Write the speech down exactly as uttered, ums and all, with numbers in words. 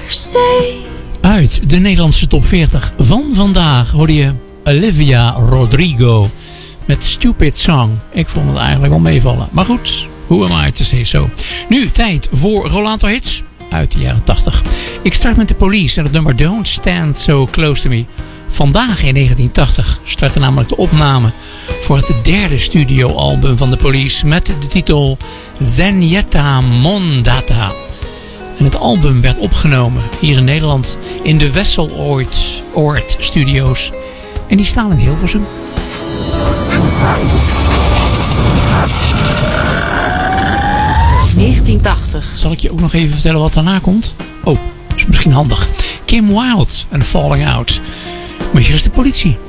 Uit de Nederlandse top veertig van vandaag hoorde je Olivia Rodrigo met Stupid Song. Ik vond het eigenlijk wel meevallen. Maar goed, who am I to say so? Nu tijd voor Rolando Hits uit de jaren tachtig. Ik start met de Police en het nummer Don't Stand So Close To Me. Vandaag in negentien tachtig startte namelijk de opname voor het derde studioalbum van de Police met de titel Zenyatta Mondata. En het album werd opgenomen hier in Nederland in de Wesseloord Oord Studios. En die staan in Hilversum. negentien tachtig. Zal ik je ook nog even vertellen wat daarna komt? Oh, dat is misschien handig. Kim Wilde en Falling Out. Maar hier is de Politie.